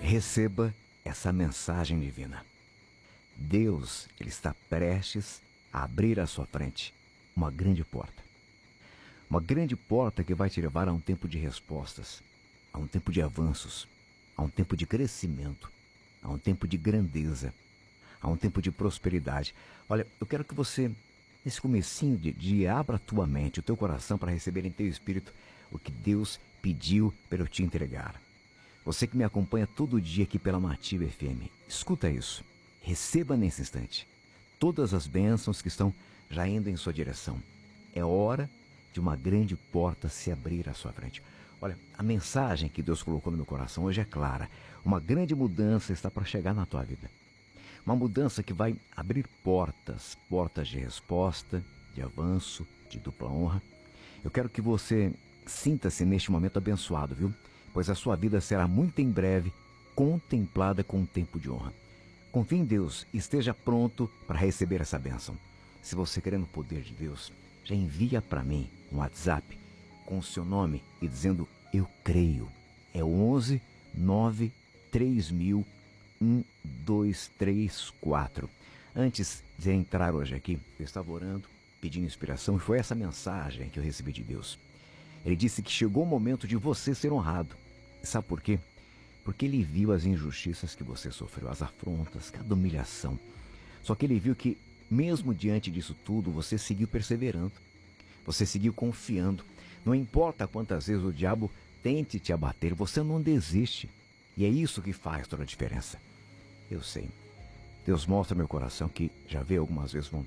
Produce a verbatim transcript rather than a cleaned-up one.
Receba essa mensagem divina. Deus, Ele está prestes a abrir à sua frente uma grande porta. Uma grande porta que vai te levar a um tempo de respostas, a um tempo de avanços, a um tempo de crescimento, a um tempo de grandeza, a um tempo de prosperidade. Olha, eu quero que você, nesse comecinho de dia, abra a tua mente, o teu coração para receber em teu espírito o que Deus pediu para eu te entregar. Você que me acompanha todo dia aqui pela Nativa F M, escuta isso. Receba nesse instante todas as bênçãos que estão já indo em sua direção. É hora de uma grande porta se abrir à sua frente. Olha, a mensagem que Deus colocou no meu coração hoje é clara. Uma grande mudança está para chegar na tua vida. Uma mudança que vai abrir portas, portas de resposta, de avanço, de dupla honra. Eu quero que você sinta-se neste momento abençoado, viu? Pois a sua vida será muito em breve contemplada com um tempo de honra. Confie em Deus e esteja pronto para receber essa bênção. Se você quer no poder de Deus, já envia para mim um WhatsApp com o seu nome e dizendo eu creio. É onze nove três mil um dois três quatro. Antes de entrar hoje aqui, eu estava orando, pedindo inspiração e foi essa mensagem que eu recebi de Deus. Ele disse que chegou o momento de você ser honrado. E sabe por quê? Porque ele viu as injustiças que você sofreu, as afrontas, cada humilhação. Só que ele viu que, mesmo diante disso tudo, você seguiu perseverando. Você seguiu confiando. Não importa quantas vezes o diabo tente te abater, você não desiste. E é isso que faz toda a diferença. Eu sei. Deus mostra ao meu coração que já veio algumas vezes